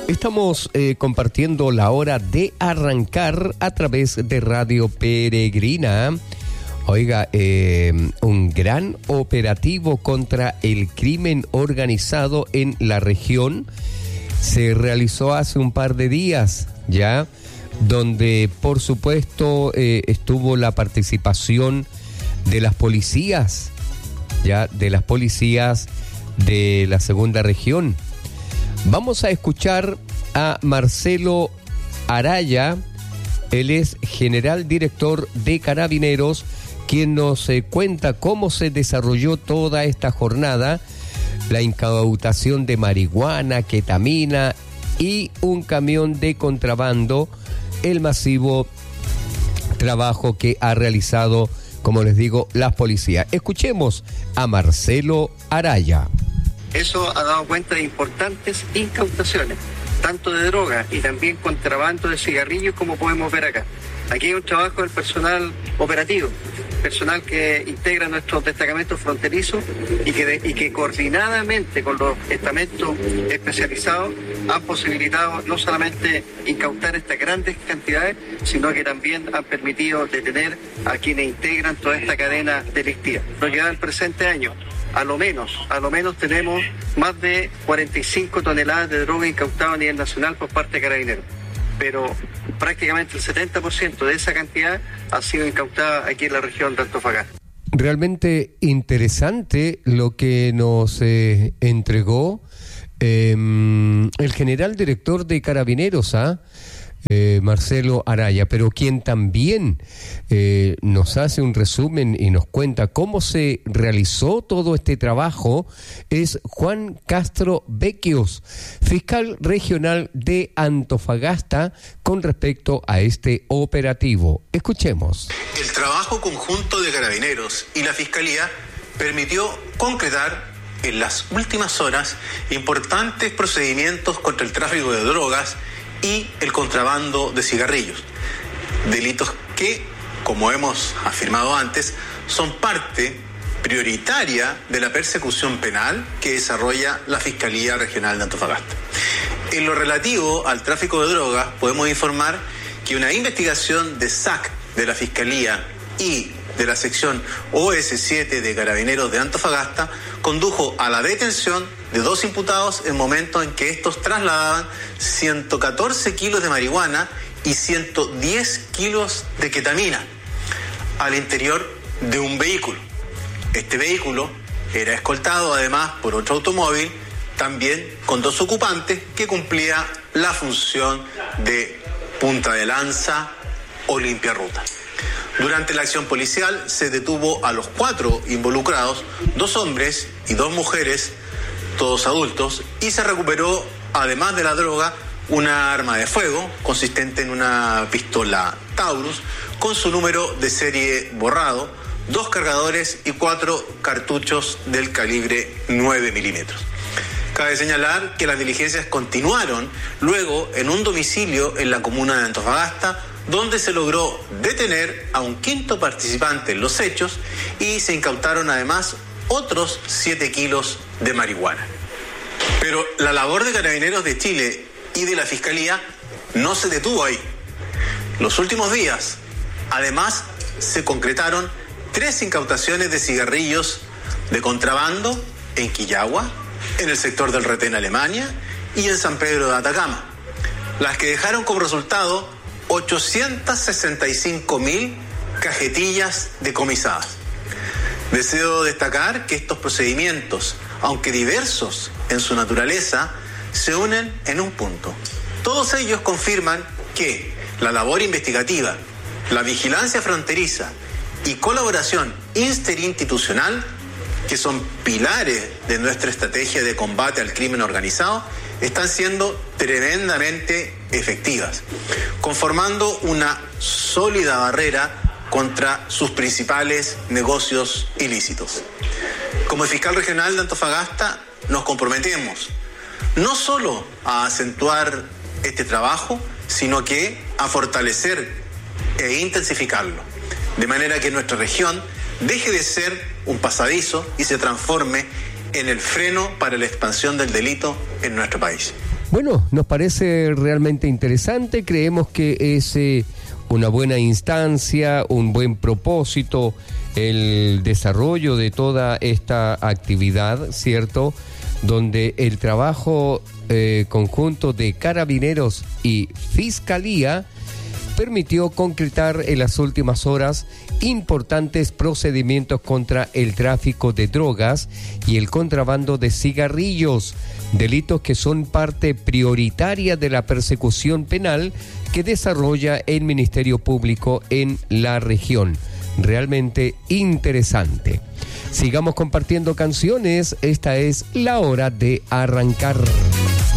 Estamos compartiendo la hora de arrancar a través de Radio Peregrina. Oiga, un gran operativo contra el crimen organizado en la región se realizó hace un par de días, ¿ya? Donde, por supuesto, estuvo la participación de las policías, ¿ya? De las policías de la segunda región. Vamos a escuchar a Marcelo Araya, él es general director de Carabineros, quien nos cuenta cómo se desarrolló toda esta jornada, la incautación de marihuana, ketamina y un camión de contrabando, el masivo trabajo que ha realizado, como les digo, las policías. Escuchemos a Marcelo Araya. Eso ha dado cuenta de importantes incautaciones, tanto de droga y también contrabando de cigarrillos, como podemos ver acá. Aquí hay un trabajo del personal operativo, personal que integra nuestros destacamentos fronterizos y que coordinadamente con los estamentos especializados han posibilitado no solamente incautar estas grandes cantidades, sino que también han permitido detener a quienes integran toda esta cadena delictiva. Lo que da el presente año, a lo menos tenemos más de 45 toneladas de droga incautadas a nivel nacional por parte de Carabineros. Pero prácticamente el 70% de esa cantidad ha sido incautada aquí en la región de Antofagasta. Realmente interesante lo que nos entregó el general director de Carabineros, Marcelo Araya, pero quien también nos hace un resumen y nos cuenta cómo se realizó todo este trabajo es Juan Castro Becchios, fiscal regional de Antofagasta, con respecto a este operativo. Escuchemos. El trabajo conjunto de Carabineros y la Fiscalía permitió concretar en las últimas horas importantes procedimientos contra el tráfico de drogas y el contrabando de cigarrillos, delitos que, como hemos afirmado antes, son parte prioritaria de la persecución penal que desarrolla la Fiscalía Regional de Antofagasta. En lo relativo al tráfico de drogas, podemos informar que una investigación de SAC de la Fiscalía y de la sección OS7 de Carabineros de Antofagasta condujo a la detención de 2 imputados en momentos en que estos trasladaban 114 kilos de marihuana y 110 kilos de ketamina al interior de un vehículo. Este vehículo era escoltado además por otro automóvil, también con 2 ocupantes, que cumplía la función de punta de lanza o limpiarruta. Durante la acción policial se detuvo a los 4 involucrados, 2 hombres y 2 mujeres, todos adultos, y se recuperó, además de la droga, una arma de fuego consistente en una pistola Taurus con su número de serie borrado, 2 cargadores y 4 cartuchos del calibre 9 milímetros. Cabe señalar que las diligencias continuaron luego en un domicilio en la comuna de Antofagasta, donde se logró detener a un 5º participante en los hechos y se incautaron además otros 7 kilos de marihuana. Pero la labor de Carabineros de Chile y de la Fiscalía no se detuvo ahí. Los últimos días, además, se concretaron 3 incautaciones de cigarrillos de contrabando en Quillagua, en el sector del Retén Alemania y en San Pedro de Atacama, las que dejaron como resultado 865.000 cajetillas decomisadas. Deseo destacar que estos procedimientos, aunque diversos en su naturaleza, se unen en un punto. Todos ellos confirman que la labor investigativa, la vigilancia fronteriza y colaboración interinstitucional, que son pilares de nuestra estrategia de combate al crimen organizado, están siendo tremendamente efectivas, conformando una sólida barrera contra sus principales negocios ilícitos. Como fiscal regional de Antofagasta, nos comprometemos no solo a acentuar este trabajo, sino que a fortalecer e intensificarlo, de manera que nuestra región deje de ser un pasadizo y se transforme en el freno para la expansión del delito en nuestro país. Bueno, nos parece realmente interesante, creemos que es una buena instancia, un buen propósito el desarrollo de toda esta actividad, ¿cierto? Donde el trabajo conjunto de Carabineros y Fiscalía permitió concretar en las últimas horas importantes procedimientos contra el tráfico de drogas y el contrabando de cigarrillos, delitos que son parte prioritaria de la persecución penal que desarrolla el Ministerio Público en la región. Realmente interesante. Sigamos compartiendo canciones, esta es La Hora de Arrancar.